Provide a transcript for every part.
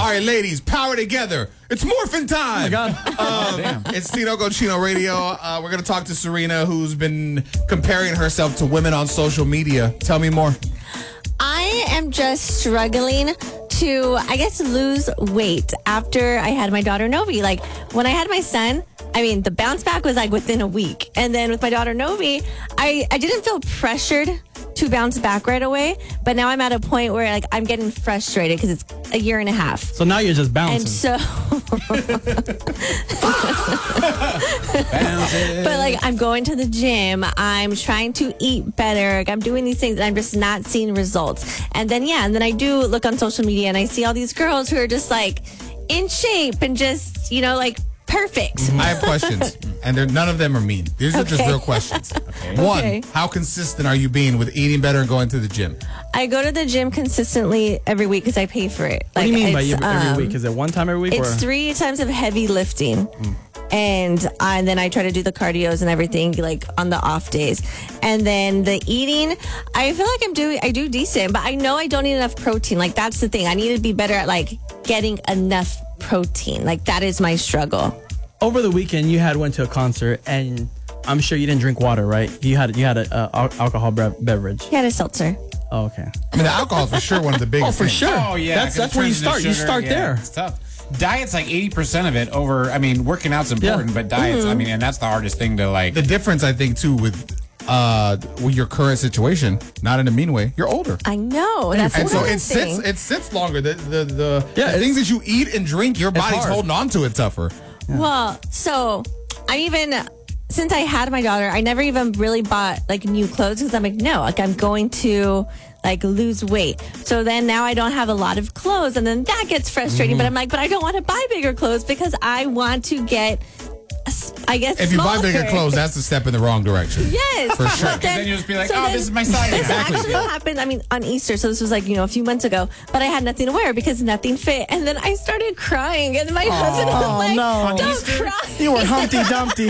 All right, ladies, power together. It's morphin' time. Oh, my God. It's Tino Cochino Radio. We're going to talk to Serena, who's been comparing herself to women on social media. Tell me more. I am just struggling to, I guess, lose weight after I had my daughter Novi. Like, when I had my son, I mean, the bounce back was like within a week. And then with my daughter Novi, I didn't feel pressured to bounce back right away. But now I'm at a point where like I'm getting frustrated because it's a year and a half. So now you're just bouncing. And so, but like I'm going to the gym, I'm trying to eat better, like, I'm doing these things and I'm just not seeing results. And then I do look on social media and I see all these girls who are just like in shape and just, like perfect. I have questions, and none of them are mean. These are just real questions. One, how consistent are you being with eating better and going to the gym? I go to the gym consistently every week because I pay for it. What do you mean by every week? Is it one time every week? It's 3 times of heavy lifting. And then I try to do the cardios and everything like on the off days. And then the eating, I feel like I do decent, but I know I don't need enough protein. Like that's the thing. I need to be better at like getting enough protein. Like that is my struggle. Over the weekend, you went to a concert, and I'm sure you didn't drink water, right? You had a alcohol beverage. He had a seltzer. Oh, okay. I mean, the alcohol is for sure one of the biggest. Oh, for things. sure. Oh, yeah. That's where you start. You start there. It's tough. Diet's like 80% of it over, I mean, working out's important, but diet's, I mean, and that's the hardest thing to like. The difference, I think, too, with your current situation, not in a mean way, you're older. I know. That's and so it sits longer. The things that you eat and drink, your body's holding on to it tougher. Yeah. Well, so since I had my daughter, I never even really bought like new clothes because I'm like, no, like I'm going to like lose weight. So then now I don't have a lot of clothes, and then that gets frustrating. But I'm like, but I don't want to buy bigger clothes because I want to get, I guess, if you buy bigger clothes, that's a step in the wrong direction. Yes, for sure. Then you'll just be like, this is my size. This Exactly. actually happened. I mean, on Easter, so this was like a few months ago. But I had nothing to wear because nothing fit, and then I started crying, and my husband was like, no. "Don't cry." You were Humpty Dumpty.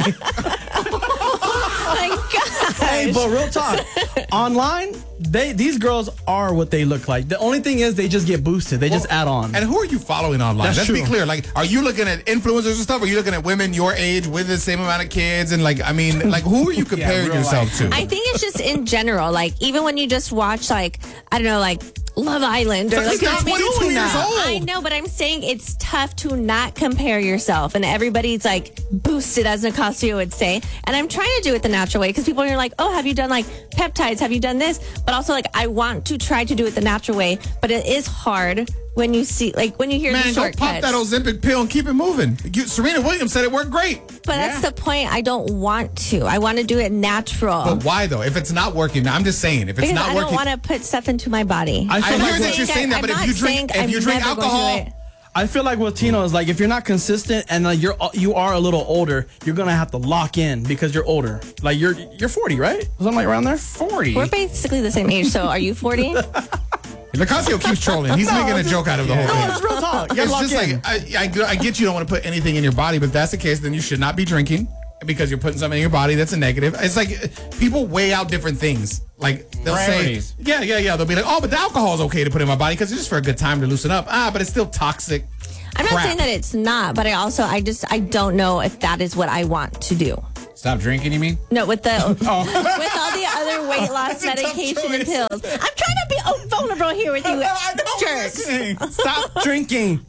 Oh my gosh. Hey, but real talk. Online, these girls are what they look like. The only thing is they just get boosted. They just add on. And who are you following online? Let's be clear. Like, are you looking at influencers and stuff? Or are you looking at women your age with the same amount of kids? And like, I mean, like, who are you comparing yourself to? I think it's just in general. Like, even when you just watch, like, I don't know, like Love Island or like you're 22 years old. I know, but I'm saying it's tough to not compare yourself, and everybody's like boosted, as Nicasio would say. And I'm trying to do it the natural way because people are like, oh, have you done like peptides? Have you done this? But also, like, I want to try to do it the natural way, but it is hard when you see, like, when you hear the shortcuts. Man, go pop that Ozempic pill and keep it moving. Serena Williams said it worked great. But that's the point. I don't want to. I want to do it natural. But why though? If it's not working, I'm just saying. If it's not working, I don't want to put stuff into my body. I hear that you're saying that, but if you drink alcohol. I feel like what Tino is like, if you're not consistent and like you are a little older, you're gonna have to lock in because you're older. Like you're 40, right? Something like around there. 40. We're basically the same age. So are you 40? Nicasio keeps trolling. He's making a joke out of the whole thing. No, it's real talk. It's just like, I get you don't want to put anything in your body, but if that's the case, then you should not be drinking because you're putting something in your body that's a negative. It's like people weigh out different things. Like they'll say, yeah. They'll be like, oh, but the alcohol is okay to put in my body because it's just for a good time to loosen up. But it's still toxic. I'm not saying that it's not, but I don't know if that is what I want to do. Stop drinking, you mean? No, with all the other weight loss medication and pills. I'm trying to be vulnerable here with you, jerks. Stop drinking.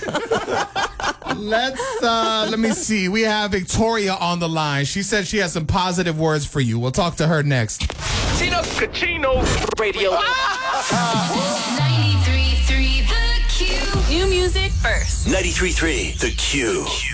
Let me see. We have Victoria on the line. She said she has some positive words for you. We'll talk to her next. Tino Cochino Radio. 93.3 The Q. New music first. 93.3 The Q.